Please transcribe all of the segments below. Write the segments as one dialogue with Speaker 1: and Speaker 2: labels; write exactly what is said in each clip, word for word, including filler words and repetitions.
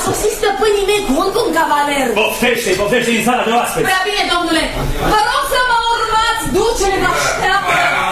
Speaker 1: sosit stăpânii mei cu încă un cavaler.
Speaker 2: Poftește, poftește din sala de oaspeți.
Speaker 1: Prea bine, domnule. Vă rog să mă urmați, ducele vă așteaptă.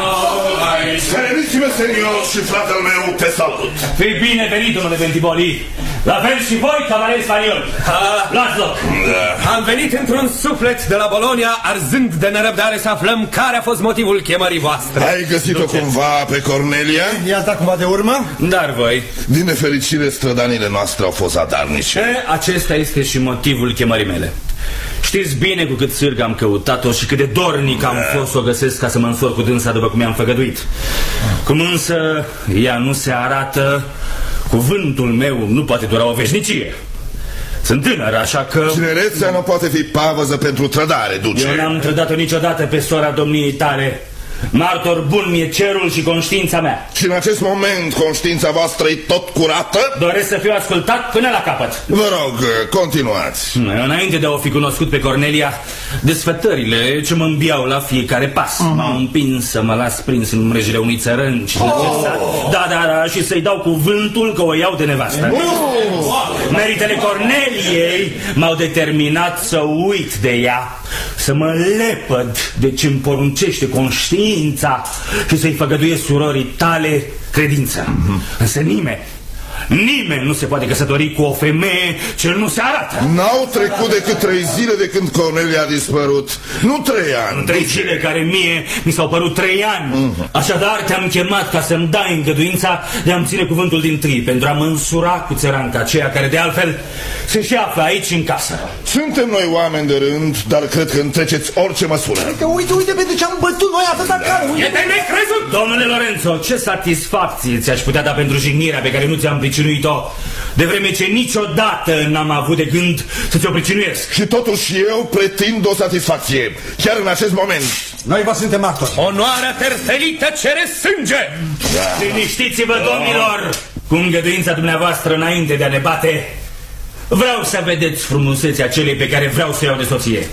Speaker 3: Serenissime, senior, și fratele meu te salut.
Speaker 2: Fii bine venit, domnule Bentiboli. La fel și voi, cavaleri spanioli. Luați loc.
Speaker 4: Am venit într-un suflet de la Bologna, arzând de nerăbdare să aflăm care a fost motivul chemării voastre.
Speaker 3: Ai găsit-o cumva pe Cornelia?
Speaker 5: I-a dat cumva de urmă?
Speaker 4: Dar voi?
Speaker 3: Din nefericire, strădanile noastre au fost zadarnice.
Speaker 2: E, acesta este și motivul chemării mele. Știți bine cu cât sârg am căutat-o și cât de dornic am fost să o găsesc ca să mă însor cu dânsa după cum i-am făgăduit. Cum însă ea nu se arată, cuvântul meu nu poate dura o veșnicie. Sunt tânăr, așa că...
Speaker 3: Tinerețea nu poate fi pavăză pentru trădare, duce.
Speaker 2: Eu n-am trădat-o niciodată pe sora domniei tale. Martor bun mi-e cerul și conștiința mea.
Speaker 3: Și în acest moment conștiința voastră e tot curată?
Speaker 2: Doresc să fiu ascultat până la capăt.
Speaker 3: Vă rog, continuați.
Speaker 2: Înainte de a o fi cunoscut pe Cornelia, desfătările ce mă îmbiau la fiecare pas uh-huh. m-au împins să mă las prins în mrejile unui țărân și oh. Da, da, da, și să-i dau cuvântul că o iau de nevastă. oh. Meritele Corneliei m-au determinat să uit de ea, să mă lepăd de ce-mi poruncește conștiința și să-i făgăduiesc surorii tale credință. Mm-hmm. Însă nimeni, nimeni nu se poate căsători cu o femeie ce nu se arată.
Speaker 3: N-au trecut decât trei zile de când Cornelia a dispărut. Nu trei ani.
Speaker 2: Trei zile care mie mi s-au părut trei ani. Mm-hmm. Așadar te-am chemat ca să-mi dai îngăduința de a-mi ține cuvântul din tâi, pentru a mă însura cu țăranca aceea care de altfel se și află aici în casă.
Speaker 3: Suntem noi oameni de rând, dar cred că întreceți orice măsură.
Speaker 5: Uite, uite, uite pentru ce am bătut noi atâta cară.
Speaker 2: E de necrezut! Domnule Lorenzo, ce satisfacție ți-aș putea da pentru jignirea pe care nu ți-am pricinuit-o, de vreme ce niciodată n-am avut de gând să ți-o pricinuiesc.
Speaker 3: Și totuși eu pretind o satisfacție, chiar în acest moment.
Speaker 5: Noi vă suntem martori.
Speaker 4: Onoarea terfelită cere sânge.
Speaker 2: Da. Liniștiți-vă, domnilor, cu îngăduința dumneavoastră înainte de a ne bate. Vreau să vedeți frumusețea celei pe care vreau să o iau de soție.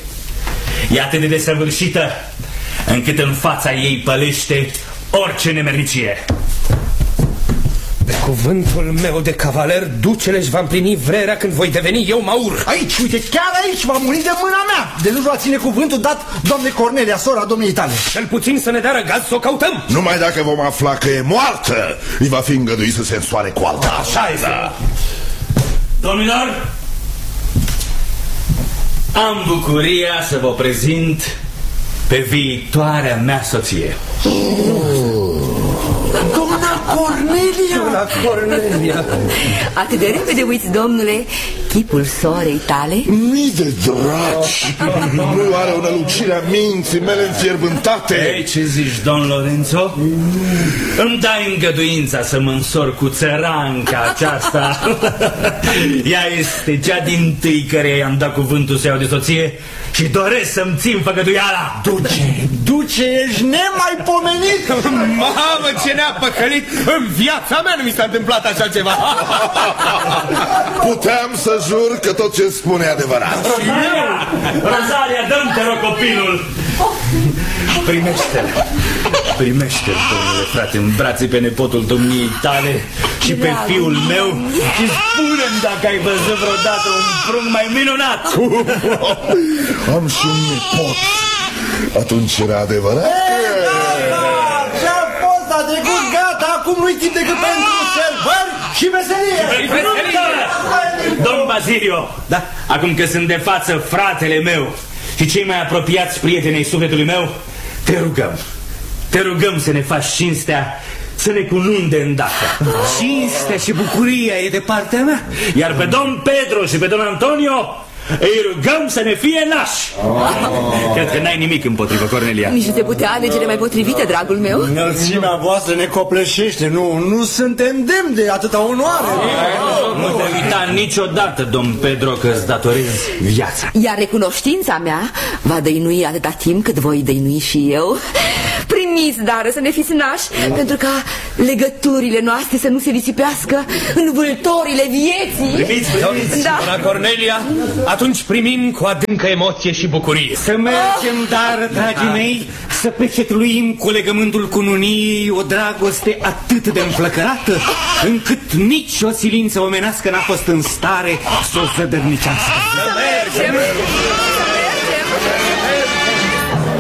Speaker 2: E atât de desăvârșită încât în fața ei pălește orice nemernicie.
Speaker 4: Pe cuvântul meu de cavaler, ducele își va împlini vrerea când voi deveni eu maur.
Speaker 5: Aici, uite, chiar aici va muri de mâna mea. De nu va ține cuvântul dat doamne Cornelia, sora domniei tale.
Speaker 4: Cel puțin să ne dea răgaz să o căutăm.
Speaker 3: Numai dacă vom afla că e moartă, îi va fi îngăduit să se însoare cu alta.
Speaker 2: Așa este. Da. Domnilor, am bucuria să vă prezint pe viitoarea mea soție.
Speaker 5: Doamna Cornelia!
Speaker 4: Doamna Cornelia!
Speaker 6: Atât de repede uiți, domnule, chipul sorei tale?
Speaker 3: Mii de dragi! Nu are o nălucire a minții mele înfierbântate.
Speaker 2: Ei, ce zici, domn Lorenzo? Îmi dai îngăduința să mă însor cu țăranca aceasta. Ea este cea dintâi care i-am dat cuvântul să iau de soție și doresc să-mi țin făgăduiala.
Speaker 5: Duce, duce, ești nemaipomenit!
Speaker 4: Mamă, ce ne-a păcălit! În viața mea nu mi s-a întâmplat așa ceva!
Speaker 3: Puteam să jur că tot ce spune e adevărat.
Speaker 2: Rosalia, Rosalia, dă-mi, te rog, copilul. Primește-l, primește-l, domnule frate, în brațe pe nepotul domniei tale și pe fiul meu și spune-mi dacă ai văzut vreodată un prunc mai minunat.
Speaker 3: Am și un nepot. Atunci era adevărat?
Speaker 5: Ce-a fost, a trecut, gata, acum nu-i timp decât pentru sărbări și veselie.
Speaker 2: Domn Bazilio, da? Acum că sunt de față fratele meu și cei mai apropiați prieteni ai sufletului meu, te rugăm, te rugăm să ne faci cinstea să ne cununde îndată.
Speaker 4: Cinstea și bucuria e de partea mea.
Speaker 2: Iar pe domn Pedro și pe domn Antonio îi rugăm să ne fie nași. oh. Cred că n-ai nimic împotrivă, Cornelia.
Speaker 6: Nici nu se putea alegere mai potrivită, dragul meu.
Speaker 5: Înălțimea voastră ne copleșește. Nu, nu suntem demni de atâta onoare.
Speaker 2: oh. Nu te uita niciodată, domn Pedro, că îți datorezi viața.
Speaker 6: Iar recunoștința mea va dăinui atâta timp cât voi dăinui și eu. Primiți, dar să ne fiți nași, oh. pentru ca legăturile noastre să nu se risipească în vâltorile vieții.
Speaker 2: Primiți, primiți.
Speaker 6: Da.
Speaker 4: Doamna Cornelia, Atunci primim cu adâncă emoție și bucurie.
Speaker 7: Să mergem, dar, dragii mei, să pecetluim cu legământul cununiei o dragoste atât de înflăcărată, încât nici o silință omenească n-a fost în stare să o zădărnicească.
Speaker 6: Să mergem!